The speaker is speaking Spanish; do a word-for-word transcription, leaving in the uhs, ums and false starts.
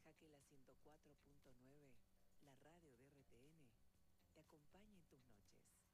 Deja que la ciento cuatro punto nueve, la radio de R T N, te acompañe en tus noches.